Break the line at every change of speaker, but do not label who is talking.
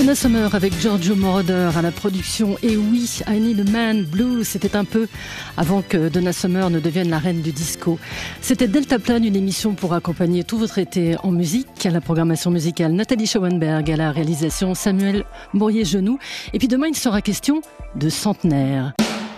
Donna Summer avec Giorgio Moroder à la production. Et oui, I Need a Man Blues, c'était un peu avant que Donna Summer ne devienne la reine du disco. C'était Deltaplane, une émission pour accompagner tout votre été en musique. À la programmation musicale, Nathalie Schauenberg, à la réalisation, Samuel Bourrier-Genoux. Et puis demain, il sera question de centenaire.